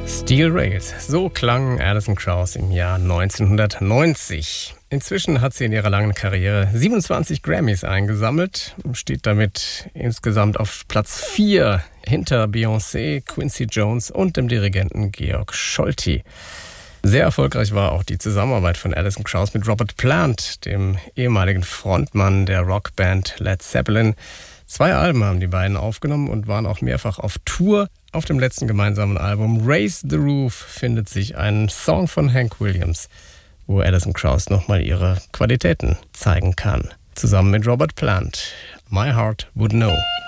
Steel Rails, so klang Alison Krauss im Jahr 1990. Inzwischen hat sie in ihrer langen Karriere 27 Grammys eingesammelt und steht damit insgesamt auf Platz 4 hinter Beyoncé, Quincy Jones und dem Dirigenten Georg Scholti. Sehr erfolgreich war auch die Zusammenarbeit von Alison Krauss mit Robert Plant, dem ehemaligen Frontmann der Rockband Led Zeppelin. 2 Alben haben die beiden aufgenommen und waren auch mehrfach auf Tour. Auf dem letzten gemeinsamen Album Raise the Roof findet sich ein Song von Hank Williams, wo Alison Krauss nochmal ihre Qualitäten zeigen kann. Zusammen mit Robert Plant. My Heart Would Know.